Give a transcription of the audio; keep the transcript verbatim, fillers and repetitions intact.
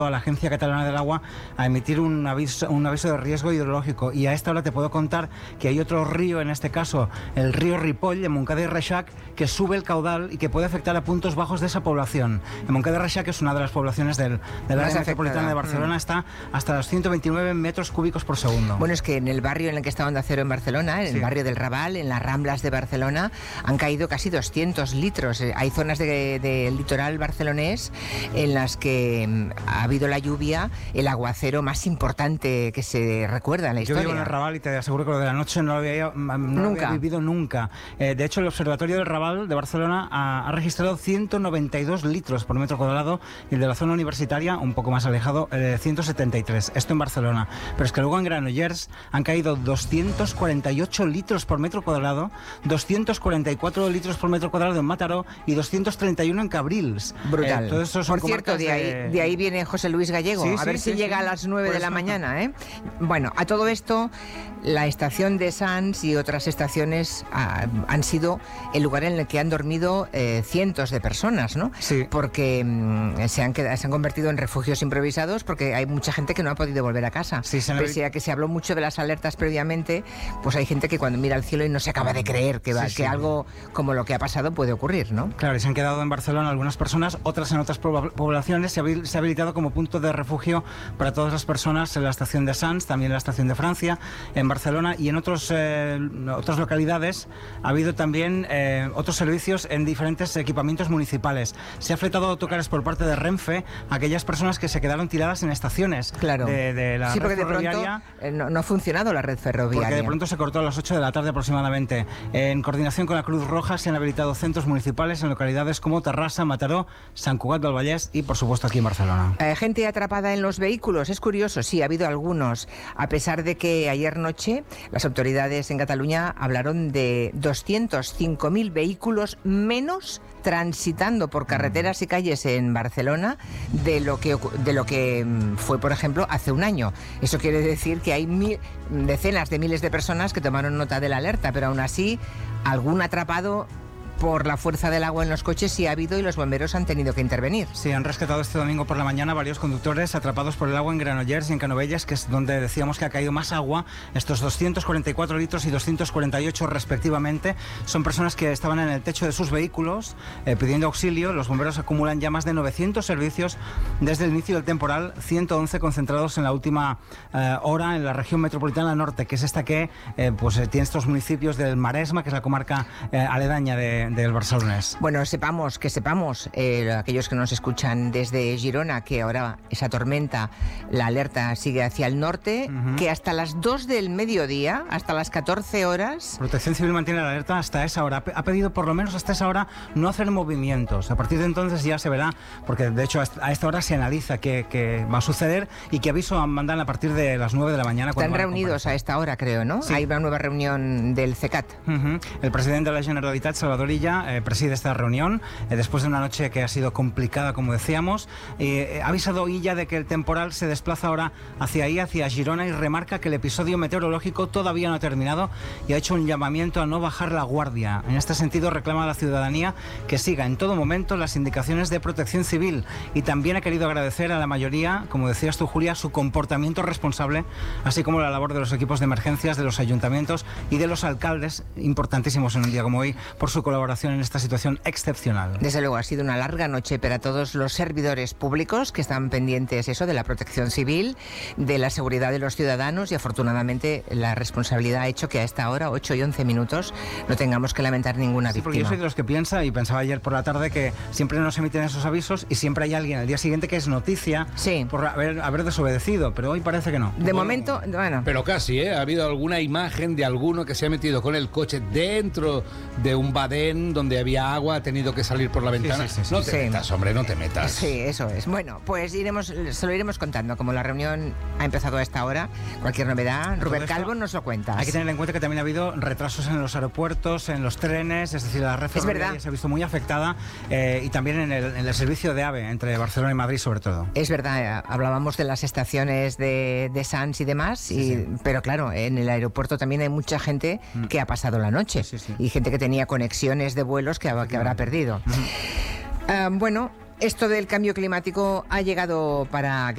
a la Agencia Catalana del Agua a emitir un aviso, un aviso de riesgo hidrológico, y a esta hora te puedo contar que hay otro río, en este caso el río Ripoll, en Montcada y Reixac, que sube el caudal y que puede afectar a puntos bajos de esa población. En Montcada y Reixac, que es una de las poblaciones del, del área metropolitana de Barcelona, mm. está hasta los ciento veintinueve metros cúbicos por segundo. Bueno, es que en el barrio en el que está Onda Cero en Barcelona, en sí. el barrio del Raval, en las Ramblas de Barcelona, han caído casi doscientos litros. Hay zonas del de, de litoral barcelonés en las que ha habido la lluvia, el aguacero más importante que se recuerda en la historia. Yo vivo en el Raval y te aseguro que lo de la noche no lo había, no lo había vivido nunca. Eh, de hecho, el Observatorio del Raval de Barcelona ha, ha registrado ciento noventa y dos litros por metro cuadrado, y el de la zona universitaria, un poco más alejado, eh, ciento setenta y tres. Esto en Barcelona. Pero es que luego en Granollers han caído doscientos cuarenta y ocho litros por metro cuadrado, doscientos cuarenta y cuatro litros por metro cuadrado en Mataró y doscientos treinta y uno en Cabrils. Brutal. Eh, Por cierto, de ahí, de... de ahí viene José Luis Gallego. Sí, a ver sí, si sí, llega sí. a las nueve pues de la no. mañana. ¿eh? Bueno, a todo esto, la estación de Sants y otras estaciones ah, han sido el lugar en el que han dormido eh, cientos de personas, ¿no? Sí. Porque mm, se, han quedado, se han convertido en refugios improvisados, porque hay mucha gente que no ha podido volver a casa. Sí, se Pese a que se habló mucho de las alertas previamente, pues hay gente que cuando mira al cielo y no se acaba de creer que, va, sí, que sí. algo como lo que ha pasado puede ocurrir, ¿no? Claro, y se han quedado en Barcelona algunas personas, otras en otras poblaciones. Se ha habilitado como punto de refugio para todas las personas en la estación de Sants, también en la estación de Francia, en Barcelona, y en otros, eh, otras localidades ha habido también eh, otros servicios en diferentes equipamientos municipales. Se ha fletado autocares por parte de Renfe a aquellas personas que se quedaron tiradas en estaciones claro. de, de la sí, red porque ferroviaria. De pronto, eh, no, no ha funcionado la red ferroviaria. Porque de pronto se cortó a las ocho de la tarde aproximadamente. En coordinación con la Cruz Roja se han habilitado centros municipales en localidades como Terrassa, Mataró, Sant Cugat del Vallès y, por supuesto, aquí en Barcelona. Eh, gente atrapada en los vehículos, es curioso, sí, ha habido algunos, a pesar de que ayer noche las autoridades en Cataluña hablaron de doscientos cinco mil vehículos menos transitando por carreteras y calles en Barcelona de lo que de lo que fue, por ejemplo, hace un año. Eso quiere decir que hay mil, decenas de miles de personas que tomaron nota de la alerta, pero aún así algún atrapado por la fuerza del agua en los coches sí ha habido, y los bomberos han tenido que intervenir. Sí, han rescatado este domingo por la mañana varios conductores atrapados por el agua en Granollers y en Canovelles, que es donde decíamos que ha caído más agua. Estos doscientos cuarenta y cuatro litros y doscientos cuarenta y ocho respectivamente son personas que estaban en el techo de sus vehículos eh, pidiendo auxilio. Los bomberos acumulan ya más de novecientos servicios desde el inicio del temporal, ciento once concentrados en la última eh, hora en la región metropolitana norte, que es esta que eh, pues, eh, tiene estos municipios del Maresma, que es la comarca eh, aledaña de del barcelonés. Bueno, sepamos, que sepamos, eh, aquellos que nos escuchan desde Girona, que ahora esa tormenta, la alerta sigue hacia el norte, uh-huh. que hasta las dos del mediodía, hasta las catorce horas... Protección Civil mantiene la alerta hasta esa hora. Ha pedido por lo menos hasta esa hora no hacer movimientos. A partir de entonces ya se verá, porque de hecho a esta hora se analiza qué, qué va a suceder y qué aviso mandan a partir de las nueve de la mañana. Están reunidos a, a esta hora, creo, ¿no? Sí. Hay una nueva reunión del CECAT. Uh-huh. El presidente de la Generalitat, Salvador Illa, Eh, preside esta reunión eh, después de una noche que ha sido complicada, como decíamos. Eh, ha avisado Illa de que el temporal se desplaza ahora hacia ahí, hacia Girona, y remarca que el episodio meteorológico todavía no ha terminado, y ha hecho un llamamiento a no bajar la guardia. En este sentido, reclama a la ciudadanía que siga en todo momento las indicaciones de Protección Civil, y también ha querido agradecer a la mayoría, como decías tú, Julia, su comportamiento responsable, así como la labor de los equipos de emergencias, de los ayuntamientos y de los alcaldes, importantísimos en un día como hoy, por su colaboración en esta situación excepcional. Desde luego ha sido una larga noche para todos los servidores públicos que están pendientes eso de la protección civil, de la seguridad de los ciudadanos, y afortunadamente la responsabilidad ha hecho que a esta hora, ocho y once minutos, no tengamos que lamentar ninguna sí, víctima. Porque yo soy de los que piensa, y pensaba ayer por la tarde, que siempre nos emiten esos avisos y siempre hay alguien al día siguiente que es noticia sí. por haber, haber desobedecido, pero hoy parece que no. De bueno, momento, bueno. Pero casi, ¿eh? Ha habido alguna imagen de alguno que se ha metido con el coche dentro de un badén donde había agua, ha tenido que salir por la ventana. Sí, sí, sí, no sí. te sí. metas, hombre, no te metas. Sí, eso es. Bueno, pues iremos, se lo iremos contando. Como la reunión ha empezado a esta hora, cualquier novedad, Rubén Calvo nos lo cuenta. Hay que tener en cuenta que también ha habido retrasos en los aeropuertos, en los trenes, es decir, la red ferroviaria se ha visto muy afectada, eh, y también en el, en el servicio de AVE entre Barcelona y Madrid, sobre todo. Es verdad, hablábamos de las estaciones de, de Sants y demás, sí, y, sí. pero claro, en el aeropuerto también hay mucha gente mm. que ha pasado la noche, sí, sí. y gente que tenía conexiones de vuelos que, que habrá perdido. Uh-huh. uh, bueno, esto del cambio climático ha llegado para